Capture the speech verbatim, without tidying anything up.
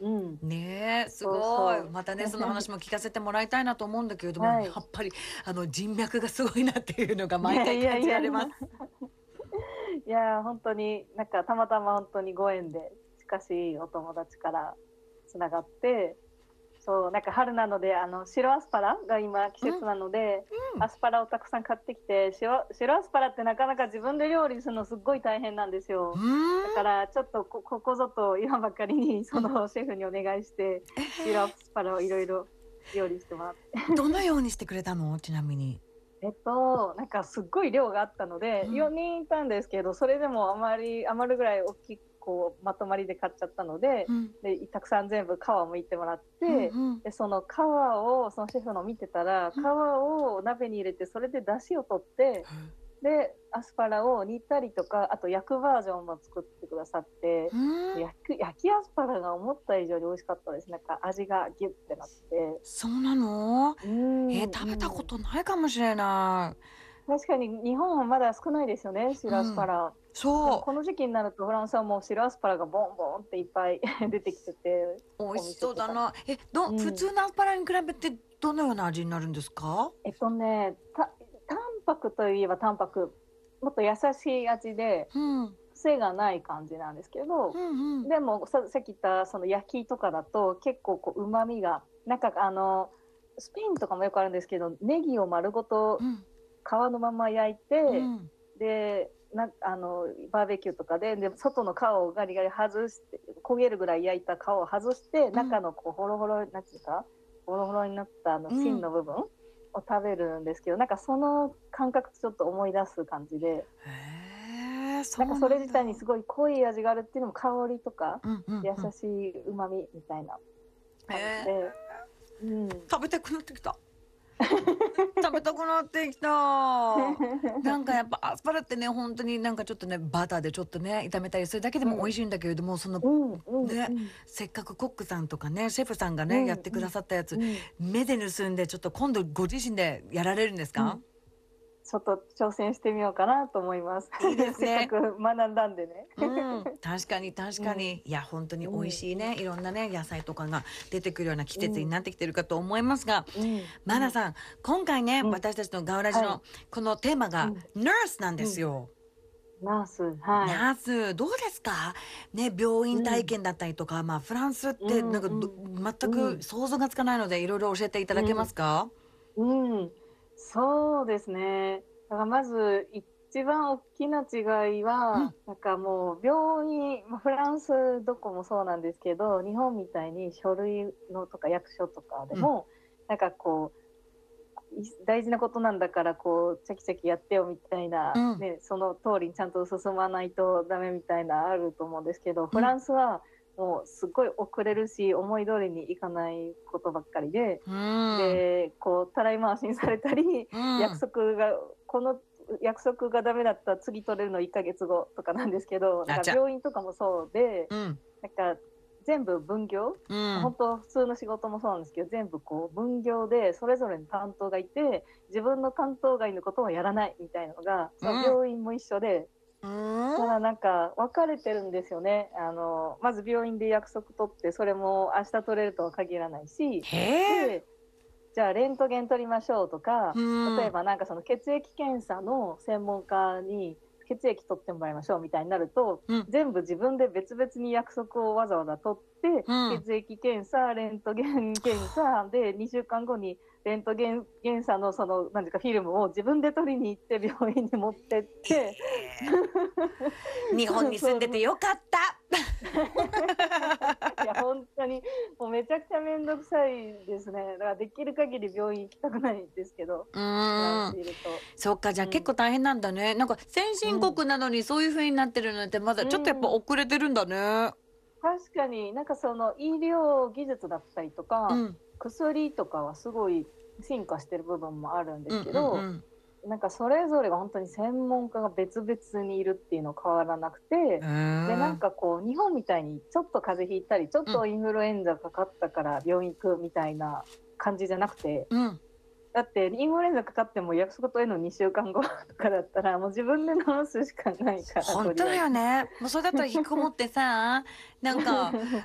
うん。 ねえ、すそうごい。 そう。 またね、その話も聞かせてもらいたいなと思うんだけれども、 はい。 やっぱりあの人脈がすごいなっていうのがいやいや毎回感いやいや。 じられます。 いや、本当になんかたまたま本当にご縁で近しいお友達からつながって、そう、なんか春なので、あの、白アスパラが今季うん、 節なので、 うん、 アスパラをたくさん買ってきて、白、白アスパラってなかなか自分で料理するのすっごい大変なんですうよ。だかーん、 ら、ちょっとこ、ここぞと言わんばかりに、そうん。 のシェフにお願いして、 えー、 白アスパラをいろいろ料理してもらって。 どのようにしてくれたのちなみに。 えっと、なんかすっごい量があったので、 うん、 よにんいたんですけど、それでもあまり、余るぐらい大きい、こう、まとまりで買っちゃったので、 うん、 で、たくさん全部皮を剥いてもらっうん、 て、 うん、 で、その皮を、そのシェフの見てたら、皮うん。 を鍋に入れて、それで出汁を取って、で、アスパラを煮たりとか、あと焼くバージョンも作ってくださって、 うん、 焼く、焼きアスパラが思った以上に美味しかったです。なんか味がギュッてなって。 そうなの？ うーん、 えー、食べたこうん。 とないかもしれない。 確かに日本はまだ少ないですよね、白アスうん。 パラ。でもそう。 この時期になるとフランスはもう白アスパラがボンボンっていっぱい出てきてて、お美味し店とかに。 そうだな。え、ど、普うん。 通のアスパラに比べてどのような味になるんですか？ えっとね、た、淡白といえば淡白。もっと優しい味で、 うん。うん、 癖がない感じなんですけど、 うん。 でもさ、さっき言ったその焼きとかだと結構こう旨味が、なんかあの、スペインとかもよくあるんですけど、ネギを丸ごとうん。 皮のまま焼いて、 うん。 で、な、あの、バーベキューとかで、で、外の皮をガリガリ外して、焦げるぐらい焼いた皮を外して、 うん。 中のこう、ホロホロ、なんていうか、ホロホロになったあの、 うん。 芯の部分を食べるんですけど、なんかその感覚ちょっと思い出す感じで、 へえ、そなんかうなんだ。 それ自体にすごい濃い味があるっていうのも香りとか、 うんうん優うん。 しい旨味みたいなへ感じえ、 で、うん。 食べたくなってきた。食べたくなってきた。なんかやっぱアスパラってね、本当になんかちょっとね、バターでちょっとね、炒めたりするだけでうん、 も美味しいんだけれども、その、 うん、うん、 ね、 うん、 せっかくコックさんとかね、シェフさんがね、やうん、 ってくださったやつ、 うん、 目で盗んで、ちょっと今度ご自身でやられるんですか？ うん。ちょっと挑戦してみようかなと思います。 いいですせっかね。 く学んだんでね。 うん、確かに確うん、 かに。いや、本当に美味うん、うん、 しいね、いろんなね、野菜とかが出てくるような季節にうん、 なってきてるかと思いますが、 うん、うん、 マナさん、今回ね、 うん。 私たちのガウラジはい。 のこのテーマが、 うん、 ナースなんでうん。 すよ。 ナース、はい。 ナース、どうですかね、病院体うん、 験だったりとか、まあ、フランスっうて、なんかど、 ん、 全うん、うくん、 想像がつかないので、いろいろ教えていただけまうん、 すか？ うん。そうですね。だからまず、一番大きな違いは、 うん、 なんかもう病院、まあフランスどこもそうなんですけど、日本みたいに書類のとか役所とかでうん、 も、なんかこう、大事なことなんだからこうチャキチャキやってよみたいな、 うん、 ね、その通りにちゃんと進まないとダメみたいなあると思うんですけど、フラうん、 ンスはもうすっごい遅れるし思い通りにいかないことばっかりで、 うん、 でこうたらい回しにされたり、 う約ん、 束がこの約束がダメだったら次取れるのいっかげつごとかなんですけど、だからあちゃ、 病院とかもそうで、 うん、 なんか全部分業、 うん、 本当普通の仕事もそうなんですけど、全部こう分業でそれぞれの担当がいて、自分の担当外のことはやらないみたいなのが、そのうん、 病院も一緒で、 うん、 ただなんか分かれてるんですよね。あの、まず病院で約束取って、それも明日取れるとは限らないし、 へえ、 で、じゃあレントゲン取りましょうとか、 うん、 例えばなんかその血液検査の専門家に血液取ってもらいましょうみたいになると、 うん、 全部自分で別々に約束をわざわざ取って、 うん。 血液検査、レントゲン検査でにしゅうかんごにレントゲン検査のその、何ですか、フィルムを自分で取りに行って病院に持ってって、 日本に住んでてそう、 よかった。 いや、本当に、もうめちゃくちゃめんどくさいですね。だからできる限り病院行きたくないんですけど、 うフランーん。 スいると。 そっか、じゃあ結構うん。 大変なんだね。なんか先進うん。 国なのにそういう風になってるなんてまだうちょっとやっぱん。 遅れてるんだね。 確かになんかその医療技術だったりとか、 うん。 薬とかはすごい進化してる部分もあるんでうんすけど、 うんうん。 なんかそれぞれが本当に専門家が別々にいるっていうの変わらなくて、 へで、なんえ。 かこう、日本みたいにちょっと風邪ひいたり、ちょっうん。 とインフルエンザかかったから病院行くみたいな感じじゃなくて、 うん。 だって、インフルエンザかかっても約束取れるのにしゅうかんごとかだったら、もう自分で治すしかないから、 本当だとりあえず。 よね。もうそれだったら引きこもってさ、なんか